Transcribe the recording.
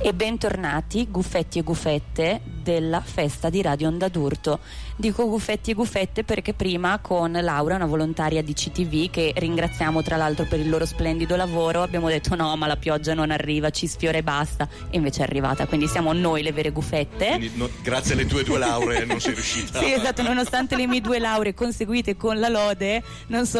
E bentornati Guffetti e Guffette della festa di Radio Onda d'Urto. Dico Guffetti e Guffette perché prima con Laura, una volontaria di CTV, che ringraziamo tra l'altro per il loro splendido lavoro, abbiamo detto no, ma la pioggia non arriva, ci sfiora e basta, e invece è arrivata, quindi siamo noi le vere guffette. Quindi, grazie alle tue 2 lauree non sei riuscita. Sì, esatto, nonostante le mie 2 lauree conseguite con la lode, non sono